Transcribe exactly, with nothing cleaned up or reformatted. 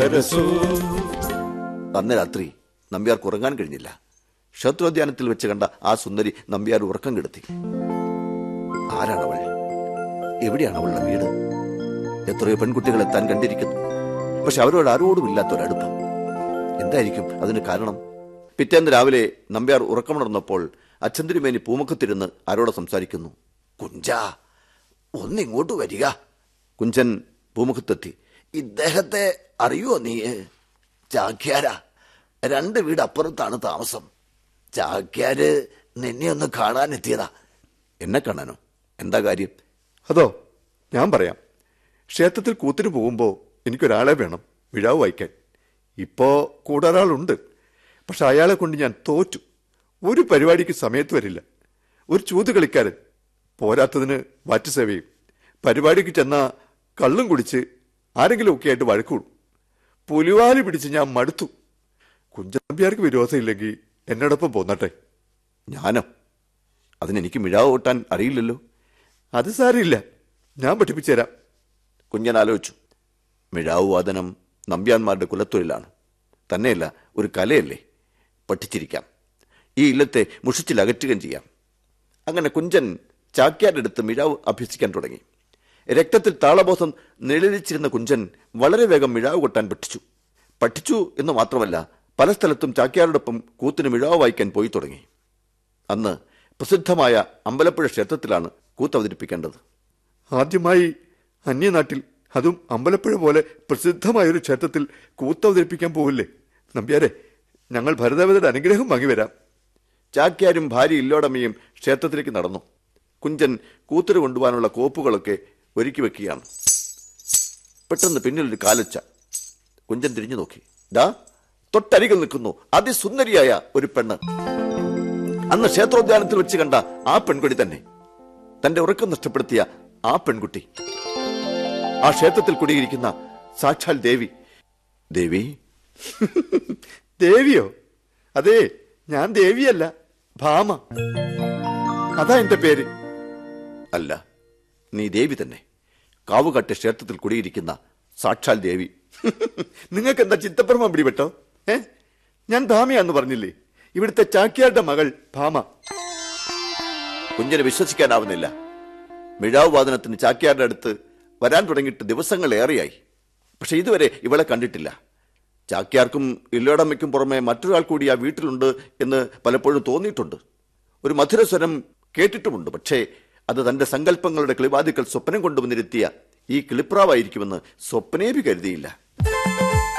അന്ന് രാത്രി നമ്പ്യാർക്ക് ഉറങ്ങാൻ കഴിഞ്ഞില്ല. ക്ഷേത്രോദ്യാനത്തിൽ വെച്ച് കണ്ട ആ സുന്ദരി നമ്പ്യാർ ഉറക്കം കെടുത്തി. ആരാണവൾ? എവിടെയാണ് അവളുടെ വീട്? എത്രയോ പെൺകുട്ടികൾ എത്താൻ കണ്ടിരിക്കുന്നു. പക്ഷെ അവരോട് ആരോടും ഇല്ലാത്തൊരടുപ്പം. എന്തായിരിക്കും അതിന് കാരണം? പിറ്റേന്ന് രാവിലെ നമ്പ്യാർ ഉറക്കമുണർന്നപ്പോൾ അച്ഛന്തിരുമേനി പൂമുഖത്തിരുന്ന് ആരോട് സംസാരിക്കുന്നു. കുഞ്ചാ, ഒന്നിങ്ങോട്ട് വരിക. കുഞ്ചൻ പൂമുഖത്തെത്തി. ഇദ്ദേഹത്തെ അറിയോ നീ? ചാക്യാരാ, രണ്ട് വീട് അപ്പുറത്താണ് താമസം. ചാക്യാര് നിന്നെ ഒന്ന് കാണാനെത്തിയതാ. എന്നെ കാണാനോ? എന്താ കാര്യം? അതോ, ഞാൻ പറയാം. ക്ഷേത്രത്തിൽ കൂത്തിന് പോകുമ്പോ എനിക്കൊരാളെ വേണം വിഴാവ് വായിക്കാൻ. ഇപ്പോ കൂടെ ഒരാളുണ്ട്. പക്ഷെ അയാളെ കൊണ്ട് ഞാൻ തോറ്റു. ഒരു പരിപാടിക്ക് സമയത്ത് വരില്ല. ഒരു ചൂത് കളിക്കാരൻ, പോരാത്തതിന് വാറ്റുസേവയും. പരിപാടിക്ക് ചെന്നാ കള്ളും കുടിച്ച് ആരെങ്കിലും ഒക്കെ ആയിട്ട് വഴക്കൂടും. പുലിവാലി പിടിച്ച് ഞാൻ മടുത്തു. കുഞ്ചനമ്പ്യാർക്ക് വിരോധമില്ലെങ്കിൽ എന്നോടൊപ്പം പോന്നട്ടെ. ഞാനോ? അതിനെനിക്ക് മിഴാവ് ഓട്ടാൻ അറിയില്ലല്ലോ. അത് സാരില്ല, ഞാൻ പഠിപ്പിച്ചു തരാം. കുഞ്ഞൻ ആലോചിച്ചു. മിഴാവ് വാദനം നമ്പ്യാന്മാരുടെ കുലത്തൊഴിലാണ്. തന്നെയല്ല, ഒരു കലയല്ലേ. പഠിച്ചിരിക്കാം. ഈ ഇല്ലത്തെ മുഷിച്ചിൽ അകറ്റുകയും ചെയ്യാം. അങ്ങനെ കുഞ്ചൻ ചാക്യാരെടുത്ത് മിഴാവ് അഭ്യസിക്കാൻ തുടങ്ങി. രക്തത്തിൽ താളബോധം നിഴലിച്ചിരുന്ന കുഞ്ചൻ വളരെ വേഗം മിഴാവ് കൊട്ടാൻ പഠിച്ചു. പഠിച്ചു എന്ന് മാത്രമല്ല, പല സ്ഥലത്തും ചാക്യാരോടൊപ്പം കൂത്തിന് മിഴാവ് വായിക്കാൻ പോയി തുടങ്ങി. അന്ന് പ്രസിദ്ധമായ അമ്പലപ്പുഴ ക്ഷേത്രത്തിലാണ് കൂത്ത് അവതരിപ്പിക്കേണ്ടത്. ആദ്യമായി അന്യനാട്ടിൽ, അതും അമ്പലപ്പുഴ പോലെ പ്രസിദ്ധമായൊരു ക്ഷേത്രത്തിൽ കൂത്ത് അവതരിപ്പിക്കാൻ പോവില്ലേ നമ്പ്യാരെ? ഞങ്ങൾ ഭരതേവതയുടെ അനുഗ്രഹം വാങ്ങി വരാം. ചാക്യാരും ഭാര്യ ഇല്ലോടമ്മയും ക്ഷേത്രത്തിലേക്ക് നടന്നു. കുഞ്ചൻ കൂത്തിന് കൊണ്ടുപോകാനുള്ള കോപ്പുകളൊക്കെ ഒരുക്കി വെക്കുകയാണ്. പെട്ടെന്ന് പിന്നിലൊരു കാലൊച്ച. കുഞ്ചൻ തിരിഞ്ഞു നോക്കി. ദാ തൊട്ടരികിൽ നിൽക്കുന്നു അതിസുന്ദരിയായ ഒരു പെണ്ണ്. അന്ന് ക്ഷേത്രോദ്യാനത്തിൽ വെച്ച് കണ്ട ആ പെൺകുട്ടി തന്നെ. തന്റെ ഉറക്കം നഷ്ടപ്പെടുത്തിയ ആ പെൺകുട്ടി. ആ ക്ഷേത്രത്തിൽ കുടിയിരിക്കുന്ന സാക്ഷാൽ ദേവി. ദേവി? ദേവിയോ? അതെ, ഞാൻ ദേവിയല്ല, ഭാമ. അതാ എന്റെ പേര്. അല്ല, നീ ദേവി തന്നെ. കാവുകാട്ടെ ക്ഷേത്രത്തിൽ കുടിയിരിക്കുന്ന സാക്ഷാൽ ദേവി. നിങ്ങൾക്ക് എന്താ ചിത്തപ്രമ പിടിപെട്ടോ? ഏ ഞാൻ ഭാമയാന്ന് പറഞ്ഞില്ലേ? ഇവിടുത്തെ ചാക്യാരുടെ മകൾ ഭാമ. കുഞ്ഞിനെ വിശ്വസിക്കാനാവുന്നില്ല. മിഴാവ് വാദനത്തിന് ചാക്യാരുടെ അടുത്ത് വരാൻ തുടങ്ങിയിട്ട് ദിവസങ്ങൾ ഏറെയായി. പക്ഷെ ഇതുവരെ ഇവളെ കണ്ടിട്ടില്ല. ചാക്യാർക്കും ഇല്ലോടമ്മയ്ക്കും പുറമെ മറ്റൊരാൾ കൂടി ആ വീട്ടിലുണ്ട് എന്ന് പലപ്പോഴും തോന്നിയിട്ടുണ്ട്. ഒരു മധുരസ്വരം കേട്ടിട്ടുമുണ്ട്. പക്ഷേ അത് തന്റെ സങ്കല്പങ്ങളുടെ കിളിവാതിക്കൽ സ്വപ്നം കൊണ്ടുവന്നിരുത്തിയ ഈ കിളിപ്രാവായിരിക്കുമെന്ന് സ്വപ്നേഭി കരുതിയില്ല.